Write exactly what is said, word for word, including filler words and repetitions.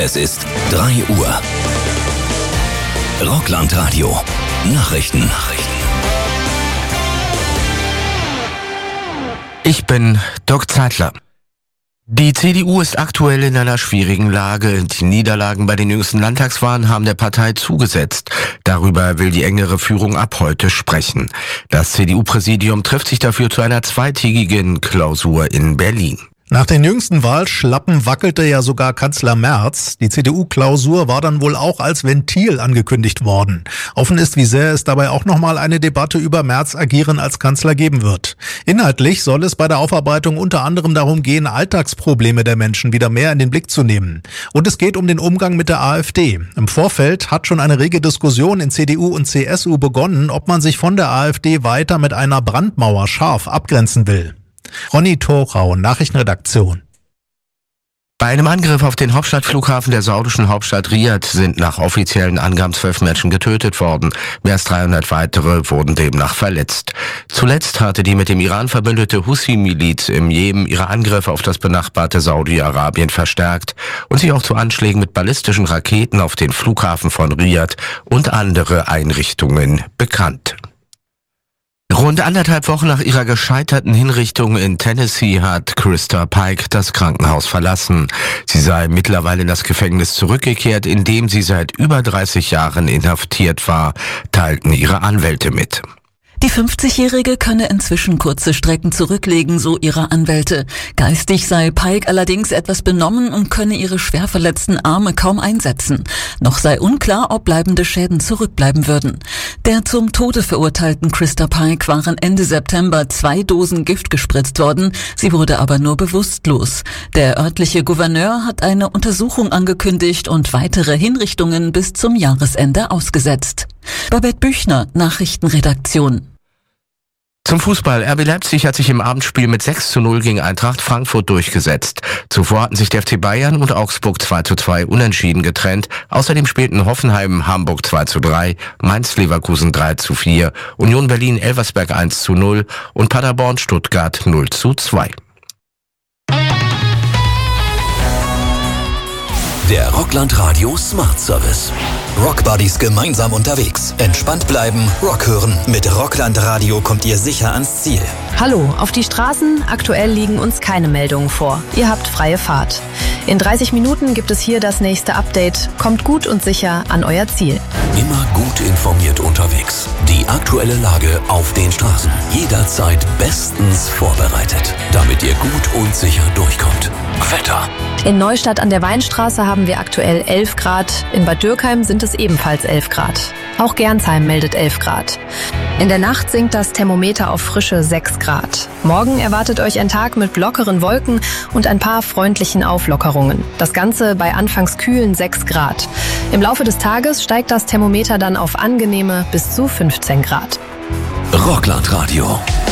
Es ist drei Uhr. Rockland-Radio. Nachrichten. Nachrichten. Ich bin Dirk Zeitler. Die C D U ist aktuell in einer schwierigen Lage. Die Niederlagen bei den jüngsten Landtagswahlen haben der Partei zugesetzt. Darüber will die engere Führung ab heute sprechen. Das C D U-Präsidium trifft sich dafür zu einer zweitägigen Klausur in Berlin. Nach den jüngsten Wahlschlappen wackelte ja sogar Kanzler Merz. Die C D U-Klausur war dann wohl auch als Ventil angekündigt worden. Offen ist, wie sehr es dabei auch nochmal eine Debatte über Merz Agieren als Kanzler geben wird. Inhaltlich soll es bei der Aufarbeitung unter anderem darum gehen, Alltagsprobleme der Menschen wieder mehr in den Blick zu nehmen. Und es geht um den Umgang mit der AfD. Im Vorfeld hat schon eine rege Diskussion in C D U und C S U begonnen, ob man sich von der AfD weiter mit einer Brandmauer scharf abgrenzen will. Ronny Thorau, Nachrichtenredaktion. Bei einem Angriff auf den Hauptstadtflughafen der saudischen Hauptstadt Riyadh sind nach offiziellen Angaben zwölf Menschen getötet worden. Mehr als dreihundert weitere wurden demnach verletzt. Zuletzt hatte die mit dem Iran verbündete Houthi-Miliz im Jemen ihre Angriffe auf das benachbarte Saudi-Arabien verstärkt und sich auch zu Anschlägen mit ballistischen Raketen auf den Flughafen von Riyadh und andere Einrichtungen bekannt. Rund anderthalb Wochen nach ihrer gescheiterten Hinrichtung in Tennessee hat Krista Pike das Krankenhaus verlassen. Sie sei mittlerweile in das Gefängnis zurückgekehrt, in dem sie seit über dreißig Jahren inhaftiert war, teilten ihre Anwälte mit. Die fünfzigjährige könne inzwischen kurze Strecken zurücklegen, so ihre Anwälte. Geistig sei Pike allerdings etwas benommen und könne ihre schwer verletzten Arme kaum einsetzen. Noch sei unklar, ob bleibende Schäden zurückbleiben würden. Der zum Tode verurteilten Krista Pike waren Ende September zwei Dosen Gift gespritzt worden. Sie wurde aber nur bewusstlos. Der örtliche Gouverneur hat eine Untersuchung angekündigt und weitere Hinrichtungen bis zum Jahresende ausgesetzt. Babette Büchner, Nachrichtenredaktion. Zum Fußball. R B Leipzig hat sich im Abendspiel mit sechs zu null gegen Eintracht Frankfurt durchgesetzt. Zuvor hatten sich der F C Bayern und Augsburg zwei zu zwei unentschieden getrennt. Außerdem spielten Hoffenheim Hamburg zwei zu drei, Mainz Leverkusen drei zu vier, Union Berlin Elversberg eins zu null und Paderborn Stuttgart null zu zwei. Der Rockland-Radio Smart Service. Rockbuddies gemeinsam unterwegs. Entspannt bleiben, Rock hören. Mit Rockland-Radio kommt ihr sicher ans Ziel. Hallo, auf die Straßen. Aktuell liegen uns keine Meldungen vor. Ihr habt freie Fahrt. In dreißig Minuten gibt es hier das nächste Update. Kommt gut und sicher an euer Ziel. Immer gut informiert unterwegs. Die aktuelle Lage auf den Straßen. Jederzeit bestens vorbereitet, damit ihr gut und sicher durchkommt. Wetter. In Neustadt an der Weinstraße haben wir aktuell elf Grad. In Bad Dürkheim sind es ebenfalls elf Grad. Auch Gernsheim meldet elf Grad. In der Nacht sinkt das Thermometer auf frische sechs Grad. Morgen erwartet euch ein Tag mit lockeren Wolken und ein paar freundlichen Auflockerungen. Das Ganze bei anfangs kühlen sechs Grad. Im Laufe des Tages steigt das Thermometer dann auf angenehme bis zu fünfzehn Grad. Rockland Radio.